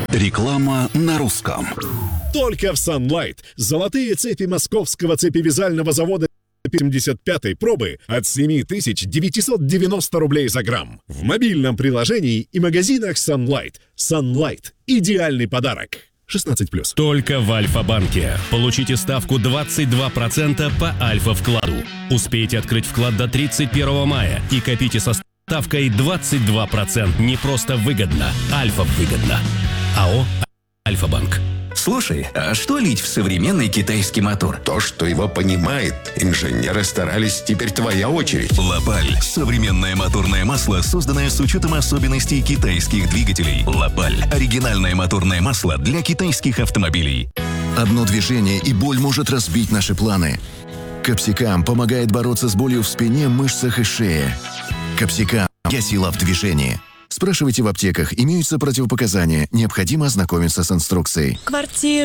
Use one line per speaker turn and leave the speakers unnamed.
Реклама на русском.
Только в Sunlight золотые цепи московского цепевязального завода 75-й пробы от 7990 рублей за грамм. В мобильном приложении и магазинах Sunlight. Sunlight – идеальный подарок. 16+.
Только в Альфа-банке. Получите ставку 22% по Альфа-вкладу. Успейте открыть вклад до 31 мая и копите со ставкой 22%. Не просто выгодно, Альфа-выгодно. АО «Альфа-банк».
Слушай, а что лить в современный китайский мотор?
То, что его понимает. Инженеры старались, теперь твоя очередь.
Лапаль. Современное моторное масло, созданное с учетом особенностей китайских двигателей. Лапаль. Оригинальное моторное масло для китайских автомобилей.
Одно движение, и боль может разбить наши планы. Капсикам помогает бороться с болью в спине, мышцах и шее. Капсикам. Я сила в движении. Спрашивайте в аптеках, имеются противопоказания, необходимо ознакомиться с инструкцией.
Квартира.